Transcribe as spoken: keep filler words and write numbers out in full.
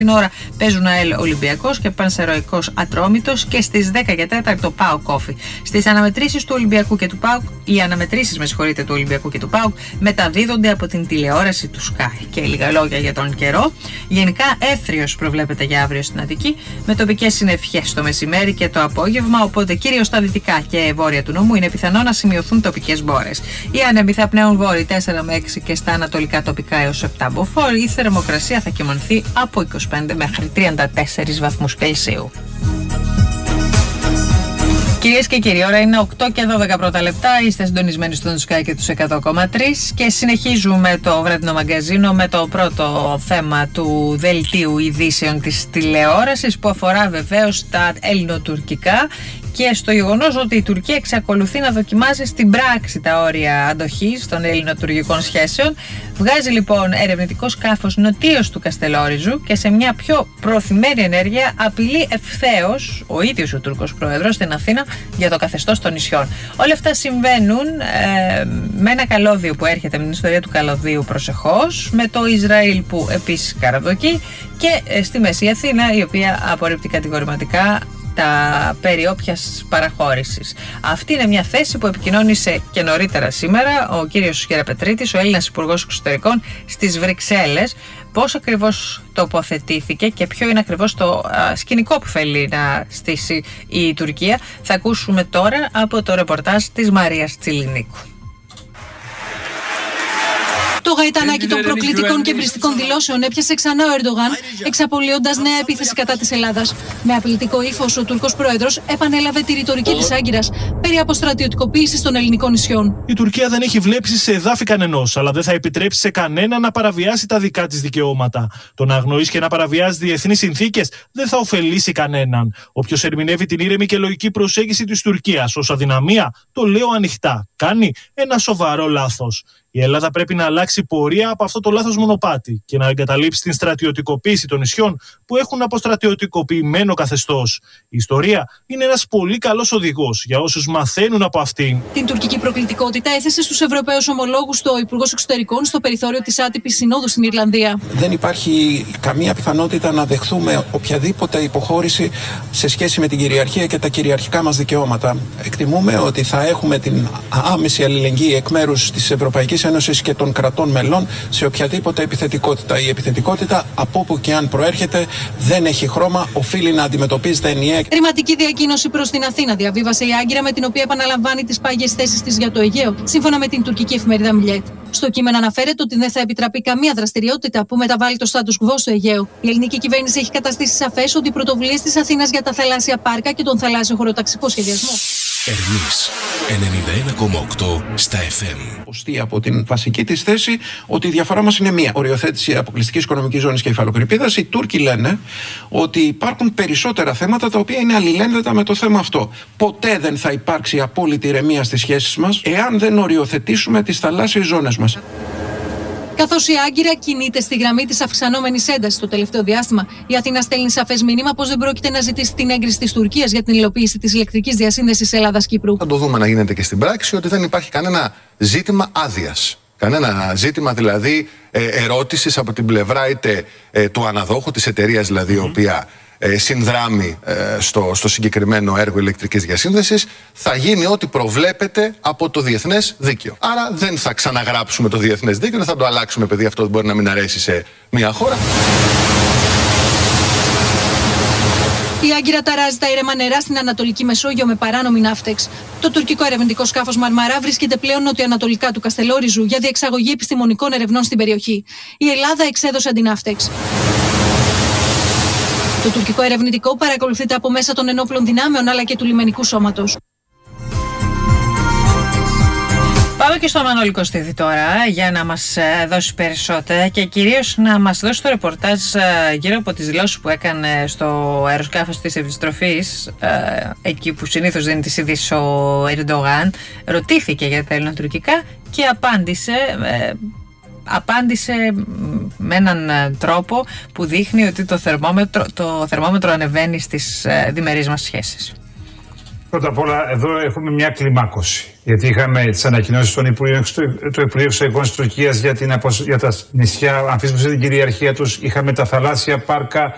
Την ώρα παίζουν ΑΕΛ Ολυμπιακός και Πανσερροϊκός Ατρόμητος και στις δέκα και τέσσερα ΠΑΟΚ Όφη. Στις αναμετρήσεις του Ολυμπιακού και του ΠΑΟΚ, οι αναμετρήσεις με συγχωρείτε του Ολυμπιακού και του ΠΑΟΚ μεταδίδονται από την τηλεόραση του Sky. Και λίγα λόγια για τον καιρό. Γενικά έθριος προβλέπεται για αύριο στην Αττική, με τοπικές συννεφιές το μεσημέρι και το απόγευμα, οπότε κυρίως στα δυτικά και βόρεια του νομού είναι πιθανό να σημειωθούν τοπικές μπόρες. Οι άνεμοι θα πνέουν βόρειοι τέσσερα με έξι και στα ανατολικά τοπικά έως επτά μποφόρ. Η θερμοκρασία θα κυμανθεί από είκοσι πέντε μέχρι τριάντα τέσσερις βαθμούς Κελσίου. Κυρίες και κύριοι, ώρα είναι οκτώ και δώδεκα πρώτα λεπτά. Είστε συντονισμένοι στον Sky και τους εκατό κόμμα τρία και συνεχίζουμε το βραδινό μαγκαζίνο με το πρώτο θέμα του δελτίου ειδήσεων της τηλεόρασης, που αφορά βεβαίως τα ελληνοτουρκικά και στο γεγονός ότι η Τουρκία εξακολουθεί να δοκιμάζει στην πράξη τα όρια αντοχής των ελληνοτουρκικών σχέσεων. Βγάζει λοιπόν ερευνητικό σκάφος νοτίως του Καστελόριζου και σε μια πιο προωθημένη ενέργεια απειλεί ευθέως ο ίδιος ο Τούρκος Πρόεδρος στην Αθήνα για το καθεστώς των νησιών. Όλα αυτά συμβαίνουν ε, με ένα καλώδιο που έρχεται με την ιστορία του καλωδίου προσεχώς, με το Ισραήλ που επίσης καραδοκεί και ε, στη Μέση Αθήνα, η οποία απορρίπτει κατηγορηματικά τα περί όποιας παραχώρησης. Αυτή είναι μια θέση που επικοινώνησε και νωρίτερα σήμερα ο κύριος Γεραπετρίτης, ο Έλληνας Υπουργός Εξωτερικών στις Βρυξέλλες. Πώς ακριβώς τοποθετήθηκε και ποιο είναι ακριβώς το α, σκηνικό που θέλει να στήσει η Τουρκία, θα ακούσουμε τώρα από το ρεπορτάζ της Μαρίας Τσιλινίκου. Το γαϊτανάκι των προκλητικών και εμπριστικών δηλώσεων έπιασε ξανά ο Ερντογάν, εξαπολύοντας νέα επίθεση κατά της Ελλάδας. Με απειλητικό ύφος, ο Τούρκος πρόεδρος επανέλαβε τη ρητορική της Άγκυρας περί αποστρατιωτικοποίησης των ελληνικών νησιών. Η Τουρκία δεν έχει βλέψει σε εδάφη κανενός, αλλά δεν θα επιτρέψει σε κανένα να παραβιάσει τα δικά της δικαιώματα. Το να αγνοήσει και να παραβιάζει διεθνείς συνθήκες δεν θα ωφελήσει κανέναν. Όποιος ερμηνεύει την ήρεμη και λογική προσέγγιση της Τουρκίας ως αδυναμία, το λέω ανοιχτά, κάνει ένα σοβαρό λάθος. Η Ελλάδα πρέπει να αλλάξει πορεία από αυτό το λάθος μονοπάτι και να εγκαταλείψει την στρατιωτικοποίηση των νησιών που έχουν αποστρατιωτικοποιημένο καθεστώς. Η ιστορία είναι ένας πολύ καλός οδηγός για όσους μαθαίνουν από αυτήν. Την τουρκική προκλητικότητα έθεσε στους Ευρωπαίους ομολόγους το Υπουργός Εξωτερικών στο περιθώριο της άτυπης συνόδου στην Ιρλανδία. Δεν υπάρχει καμία πιθανότητα να δεχθούμε οποιαδήποτε υποχώρηση σε σχέση με την κυριαρχία και τα κυριαρχικά μας δικαιώματα. Εκτιμούμε ότι θα έχουμε την άμεση αλληλεγγύη εκ μέρους της Ευρωπαϊκής Ένωσης και των κρατών μελών σε οποιαδήποτε επιθετικότητα. Η επιθετικότητα, από όπου και αν προέρχεται, δεν έχει χρώμα, οφείλει να αντιμετωπίζεται ενιαία. Ρηματική διακοίνωση προς την Αθήνα διαβίβασε η Άγκυρα, με την οποία επαναλαμβάνει τις πάγιες θέσεις της για το Αιγαίο, σύμφωνα με την τουρκική εφημερίδα Μιλέτ. Στο κείμενο αναφέρεται ότι δεν θα επιτραπεί καμία δραστηριότητα που μεταβάλει το status quo στο Αιγαίο. Η ελληνική κυβέρνηση έχει καταστήσει σαφές ότι οι πρωτοβουλίες της Αθήνας για τα θαλάσσια πάρκα και τον θαλάσσιο χωροταξικό σχεδιασμό. Ερμής ενενήντα ένα κόμμα οκτώ στα εφ εμ. Από την βασική της θέση ότι η διαφορά μας είναι μία. Οριοθέτηση αποκλειστικής οικονομικής ζώνης και υφαλοκρηπίδας. Οι Τούρκοι λένε ότι υπάρχουν περισσότερα θέματα τα οποία είναι αλληλένδετα με το θέμα αυτό. Ποτέ δεν θα υπάρξει απόλυτη ηρεμία στις σχέσεις μας εάν δεν οριοθετήσουμε τις θαλάσσιες ζώνες μας. Καθώς η Άγκυρα κινείται στη γραμμή της αυξανόμενης έντασης το τελευταίο διάστημα, η Αθήνα στέλνει σαφές μήνυμα πως δεν πρόκειται να ζητήσει την έγκριση της Τουρκίας για την υλοποίηση της ηλεκτρικής διασύνδεσης Ελλάδας-Κύπρου. Θα το δούμε να γίνεται και στην πράξη ότι δεν υπάρχει κανένα ζήτημα άδειας. Κανένα ζήτημα δηλαδή ε, ερώτησης από την πλευρά είτε ε, του αναδόχου, της εταιρείας δηλαδή, mm-hmm. η οποία ε, συνδράμει ε, στο, στο συγκεκριμένο έργο ηλεκτρικής διασύνδεσης. Θα γίνει ό,τι προβλέπεται από το διεθνές δίκαιο. Άρα δεν θα ξαναγράψουμε το διεθνές δίκαιο, δεν θα το αλλάξουμε, επειδή αυτό μπορεί να μην αρέσει σε μια χώρα. Η Άγκυρα ταράζει τα ήρεμα νερά στην Ανατολική Μεσόγειο με παράνομη ναύτεξ. Το τουρκικό ερευνητικό σκάφος Μαρμαρά βρίσκεται πλέον νοτιοανατολικά του Καστελόριζου για διεξαγωγή επιστημονικών ερευνών στην περιοχή. Η Ελλάδα εξέδωσε αντιναύτεξ. Το τουρκικό ερευνητικό παρακολουθείται από μέσα των ενόπλων δυνάμεων αλλά και του λιμενικού σώματος. Πάμε και στο Μανώλη Κωστίδη τώρα για να μας δώσει περισσότερα και κυρίως να μας δώσει το ρεπορτάζ γύρω από τις δηλώσεις που έκανε στο αεροσκάφος της επιστροφής, εκεί που συνήθως δίνει τις ειδήσεις ο Ερντογάν. Ρωτήθηκε για τα ελληνοτουρκικά και απάντησε... απάντησε με έναν τρόπο που δείχνει ότι το θερμόμετρο, το θερμόμετρο ανεβαίνει στις διμερείς μας σχέσεις. Πρώτα απ' όλα, εδώ έχουμε μια κλιμάκωση. Γιατί είχαμε τις ανακοινώσεις των Υπουργείων Εξωτερικών της Τουρκίας για, την, για τα νησιά, αμφίσβηση την κυριαρχία τους. Είχαμε τα θαλάσσια πάρκα